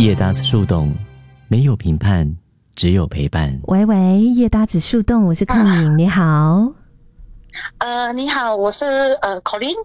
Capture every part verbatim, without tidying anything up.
叶搭子树洞，没有评判，只有陪伴。 喂喂，叶搭子树洞，我是康敏、啊，你好。 呃，你好，我是呃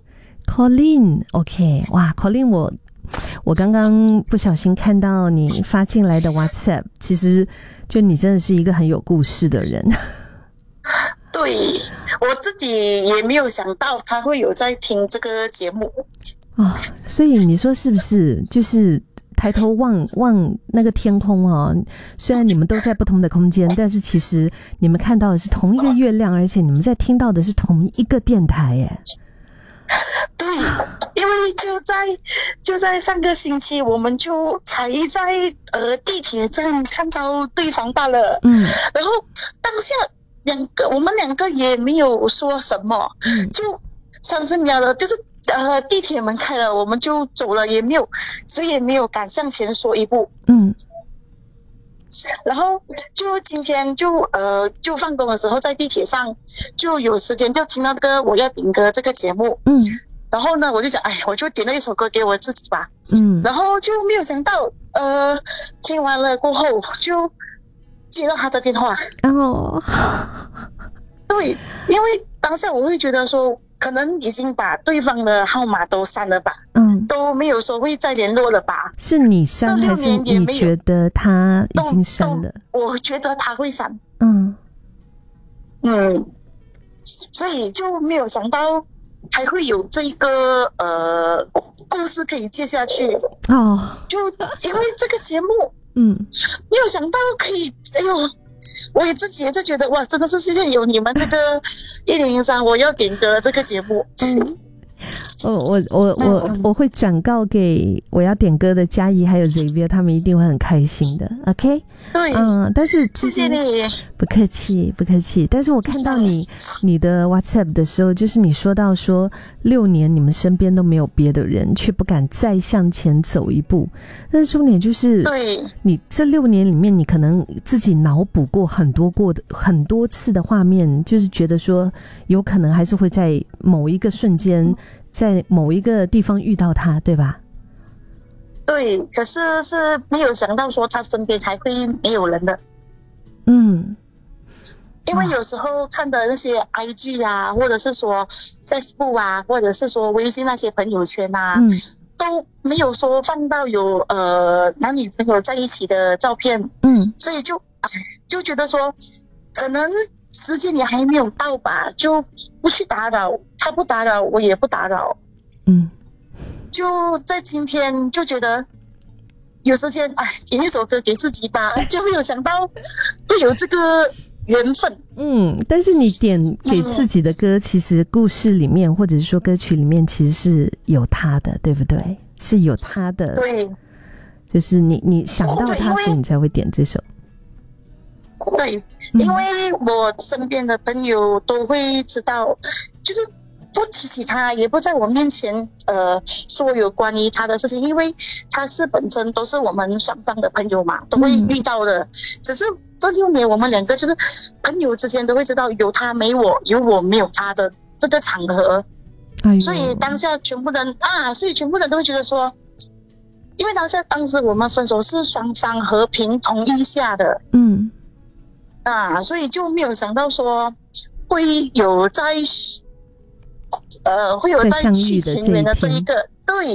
Colin。Colin，OK，、okay, 哇 ，Colin， 我我刚刚不小心看到你发进来的 WhatsApp， 其实就你真的是一个很有故事的人。 对，我自己也没有想到他会有在听这个节目。 哦，所以你说是不是？就是抬头望望那个天空哦，虽然你们都在不同的空间，但是其实你们看到的是同一个月亮，而且你们在听到的是同一个电台耶。 对，因为就在就在上个星期，我们就才在呃地铁站看到对方罢了。嗯，然后当下两个我们两个也没有说什么，嗯、就三十秒了，就是。呃，地铁门开了，我们就走了，也没有，所以也没有敢向前说一步。嗯，然后就今天就呃，就放工的时候在地铁上就有时间就听到这个我要点歌这个节目。嗯，然后呢，我就讲，哎，我就点了一首歌给我自己吧。嗯，然后就没有想到，呃，听完了过后就接到他的电话。哦，对，因为当下我会觉得说。可能已经把对方的号码都删了吧，嗯，都没有说会再联络了吧？是你删还是你觉得他已经删了？我觉得他会删，嗯嗯，所以就没有想到还会有这个呃故事可以接下去哦。就因为这个节目，嗯，没有想到可以，哎呦。我也自己也是觉得哇，真的是谢谢有你们这个一零零三我要点歌这个节目。嗯， 我我我我我会转告给我要点歌的嘉怡还有 Xavier， 他们一定会很开心的。OK， 对， 嗯，但是谢谢你， 不客气不客气。但是我看到你你的 WhatsApp 的时候，就是你说到说六年你们身边都没有别的人，却不敢再向前走一步。但是重点就是，对，你这六年里面，你可能自己脑补过很多过的很多次的画面，就是觉得说有可能还是会在某一个瞬间。在某一个地方遇到他，对吧？ 对，可是是没有想到说他身边还会没有人的。嗯，因为有时候看的那些 I G 啊，或者是说 Facebook 啊，或者是说微信那些朋友圈啊，嗯、都没有说放到有呃男女朋友在一起的照片。嗯，所以就就觉得说，可能。时间也还没有到吧，就不去打扰，他不打扰，我也不打扰。嗯，就在今天就觉得有时间，哎，点一首歌给自己吧，就没有想到会有这个缘分。 嗯，但是你点给自己的歌，嗯、其实故事里面或者是说歌曲里面，其实是有他的，对不对？是有他的， 对， 就是你你想到他，所以你才会点这首。 对，因为我身边的朋友都会知道，就是不提起他，也不在我面前呃说有关于他的事情，因为他是本身都是我们双方的朋友嘛，都会遇到的。嗯、只是这六年我们两个就是朋友之间都会知道有他没我，有我没有他的这个场合，哎、所以当下全部人啊，所以全部人都会觉得说，因为当下当时我们分手是双方和平同意下的，嗯。啊，所以就没有想到说会有在呃会有在续前缘的这一个，对。